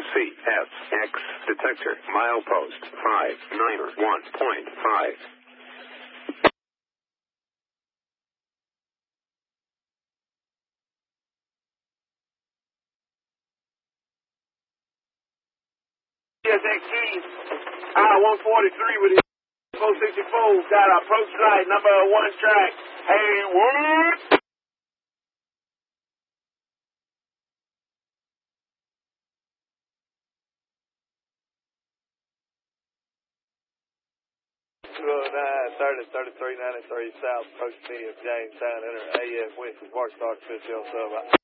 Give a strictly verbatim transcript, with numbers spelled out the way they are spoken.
C S X detector milepost five nine one point five. C S X T, I one forty-three with his four sixty-four, got approach light, number one track. Hey, what? two oh nine, thirty, thirty-three ninety-three South, approach me of Jamestown, enter A F Winston, Park Star, fifty oh seven.